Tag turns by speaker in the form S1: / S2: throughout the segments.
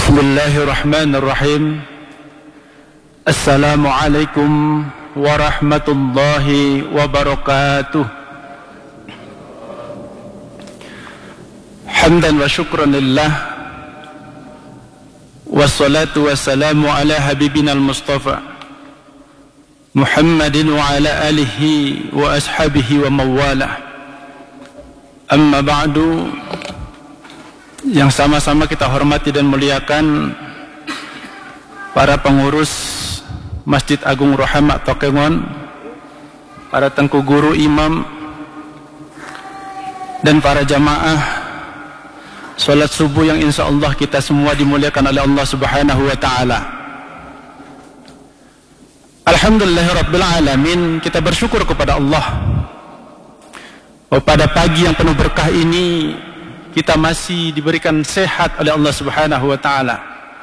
S1: Bismillahirrahmanirrahim. Assalamualaikum warahmatullahi wabarakatuh. Hamdan wa syukran lillah, wassalatu wassalamu ala habibina al-mustafa Muhammadin wa ala alihi wa ashabihi wa mawalah. Amma ba'du. Yang sama-sama kita hormati dan muliakan para pengurus Masjid Agung Rohamak Tokengon, para tengku guru imam, dan para jamaah salat subuh yang insya Allah kita semua dimuliakan oleh Allah Subhanahu wa ta'ala. Alhamdulillahirabbil alamin, kita bersyukur kepada Allah pada pagi yang penuh berkah ini kita masih diberikan sehat oleh Allah Subhanahu wa ta'ala.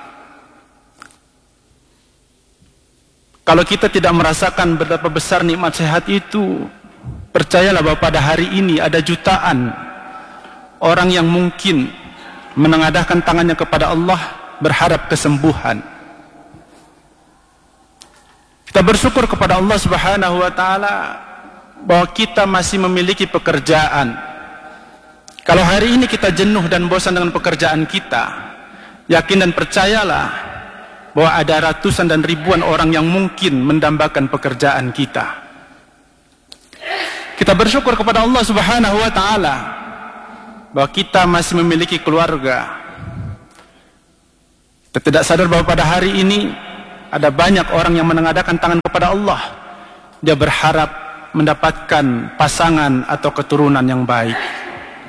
S1: Kalau kita tidak merasakan betapa besar nikmat sehat itu, percayalah bahwa pada hari ini ada jutaan orang yang mungkin menengadahkan tangannya kepada Allah berharap kesembuhan. Kita bersyukur kepada Allah Subhanahu wa ta'ala bahwa kita masih memiliki pekerjaan. Kalau hari ini kita jenuh dan bosan dengan pekerjaan kita, yakin dan percayalah bahwa ada ratusan dan ribuan orang yang mungkin mendambakan pekerjaan kita. Kita bersyukur kepada Allah Subhanahu wa ta'ala bahwa kita masih memiliki keluarga. Kita tidak sadar bahwa pada hari ini ada banyak orang yang menengadahkan tangan kepada Allah. Dia berharap mendapatkan pasangan atau keturunan yang baik.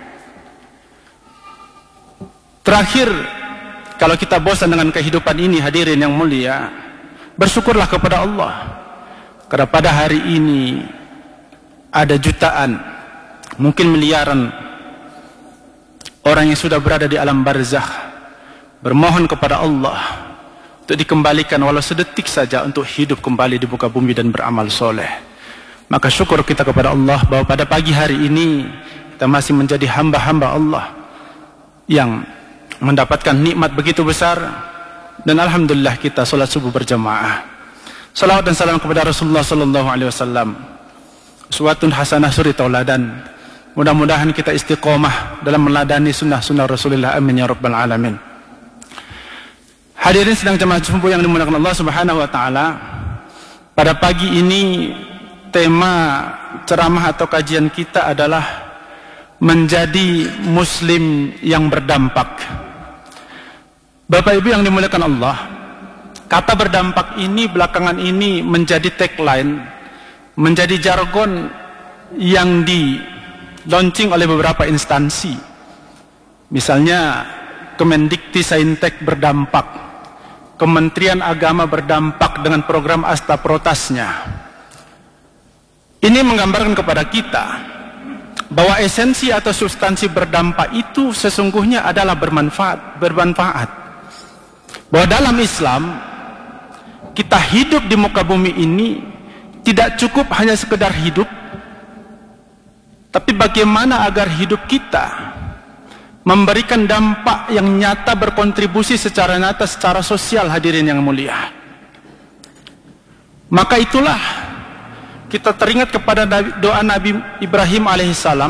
S1: Terakhir, kalau kita bosan dengan kehidupan ini, hadirin yang mulia, bersyukurlah kepada Allah. Karena pada hari ini ada jutaan, mungkin miliaran orang yang sudah berada di alam barzakh, bermohon kepada Allah untuk dikembalikan walau sedetik saja untuk hidup kembali di muka bumi dan beramal soleh. Maka syukur kita kepada Allah bahwa pada pagi hari ini kita masih menjadi hamba-hamba Allah yang mendapatkan nikmat begitu besar, dan alhamdulillah kita salat subuh berjamaah. Salawat dan salam kepada Rasulullah sallallahu alaihi wasallam, uswatun hasanah suri tauladan. Mudah-mudahan kita istiqomah dalam meladani sunnah-sunnah Rasulullah, amin ya rabbal alamin. Hadirin sedang jemaah subuh yang dimuliakan Allah Subhanahu wa taala, pada pagi ini tema ceramah atau kajian kita adalah menjadi muslim yang berdampak. Bapak Ibu yang dimuliakan Allah, kata berdampak ini belakangan ini menjadi tagline, menjadi jargon yang di launching oleh beberapa instansi. Misalnya Kemendikti Saintek berdampak, Kementerian Agama berdampak dengan program Asta Protasnya. Ini menggambarkan kepada kita bahwa esensi atau substansi berdampak itu sesungguhnya adalah bermanfaat. Bahwa dalam Islam kita hidup di muka bumi ini tidak cukup hanya sekedar hidup, tapi bagaimana agar hidup kita memberikan dampak yang nyata, berkontribusi secara nyata, secara sosial, hadirin yang mulia. Maka itulah kita teringat kepada doa Nabi Ibrahim alaihissalam,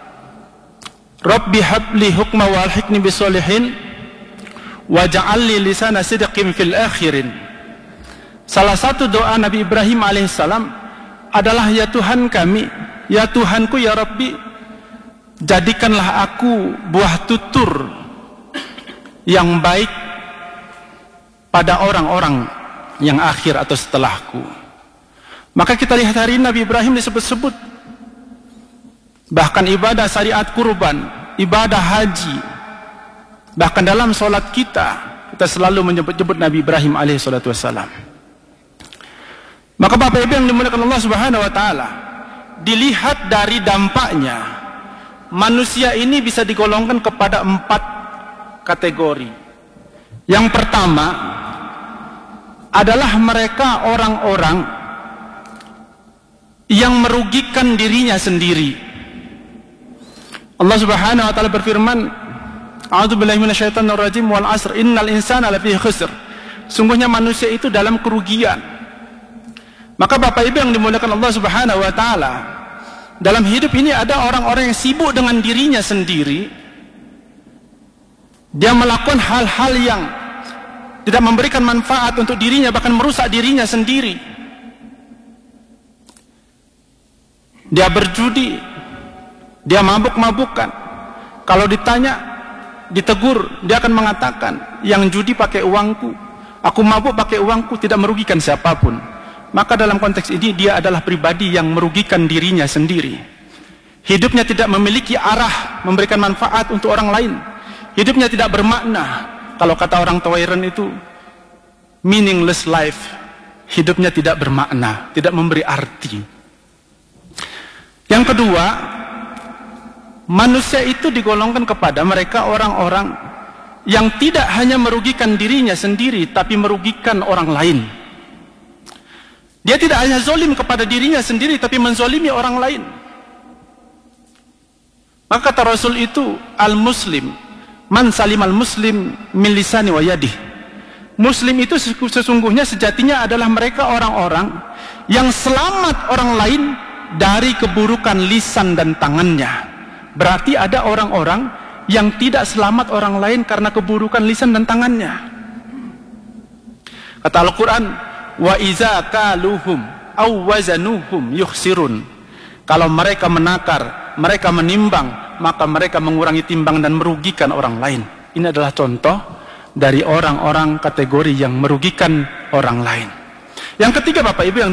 S1: Rabbi habli hukma wa alhiqni bisolihin waja'alli lisana sidqin fil akhirin. Salah satu doa Nabi Ibrahim alaihissalam adalah, ya Tuhan kami, ya Tuhanku, ya Rabbi, jadikanlah aku buah tutur yang baik pada orang-orang yang akhir atau setelahku. Maka kita lihat hari ini Nabi Ibrahim disebut-sebut, bahkan ibadah syariat kurban, ibadah haji, bahkan dalam sholat kita selalu menyebut-nyebut Nabi Ibrahim alaihi salatu wassalam. Maka Bapak Ibu yang dimuliakan Allah Subhanahu wa ta'ala, dilihat dari dampaknya, manusia ini bisa digolongkan kepada 4 kategori. Yang pertama adalah mereka orang-orang yang merugikan dirinya sendiri. Allah Subhanahu wa ta'ala berfirman, A'udzubillahi minasyaitonirrajim. Wal 'asr innal insana lafi khusr. Sungguhnya manusia itu dalam kerugian. Maka Bapak Ibu yang dimuliakan Allah Subhanahu wa taala, dalam hidup ini ada orang-orang yang sibuk dengan dirinya sendiri. Dia melakukan hal-hal yang tidak memberikan manfaat untuk dirinya, bahkan merusak dirinya sendiri. Dia berjudi, dia mabuk-mabukan. Kalau ditanya, ditegur, dia akan mengatakan, yang judi pakai uangku, aku mabuk pakai uangku, tidak merugikan siapapun. Maka dalam konteks ini dia adalah pribadi yang merugikan dirinya sendiri. Hidupnya tidak memiliki arah memberikan manfaat untuk orang lain. Hidupnya tidak bermakna. Kalau kata orang Tawairan itu meaningless life. Hidupnya tidak bermakna, tidak memberi arti. Yang kedua, manusia itu digolongkan kepada mereka orang-orang yang tidak hanya merugikan dirinya sendiri, tapi merugikan orang lain. Dia tidak hanya zalim kepada dirinya sendiri, tapi menzalimi orang lain. Maka kata Rasul itu, al-muslim man salimal muslim min lisani wa yadih. Muslim itu sesungguhnya sejatinya adalah mereka orang-orang yang selamat orang lain dari keburukan lisan dan tangannya. Berarti ada orang-orang yang tidak selamat orang lain karena keburukan lisan dan tangannya. Kata Al-Quran, wa iza kaluhum aw wazanuhum yukhsirun. Kalau mereka menakar, mereka menimbang, maka mereka mengurangi timbang dan merugikan orang lain. Ini adalah contoh dari orang-orang kategori yang merugikan orang lain. Yang ketiga Bapak Ibu yang